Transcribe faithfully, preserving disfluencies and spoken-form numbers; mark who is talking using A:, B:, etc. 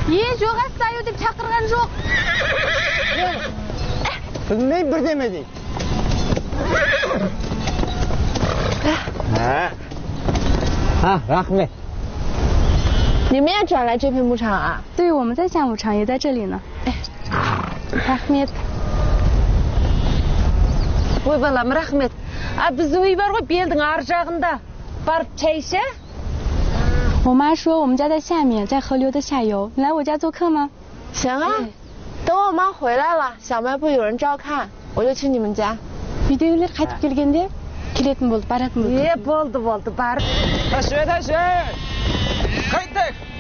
A: Е, жоқ аю деп шақырған жоқ.
B: Білмей бірдеме дейді.啊，рахмет。
A: 你们也转来这片牧场啊？
C: 对，我们在下牧场，也在这里呢。哎，рахмет。
A: Ой, балам, рахмет. А біздің үй бар ғой, белдің ар жағында. Барып шай іше?
C: 我妈说我们家在下面，在河流的下游。你来我家做客吗？
A: 行啊，等我妈回来了，小卖部有人照看，我就去你们家。
C: Үйдегілер қайтып келгенде келетін болды, баратын болды.
A: Е, болды, болды, барып.
B: Тәші, тәші! Қайттық!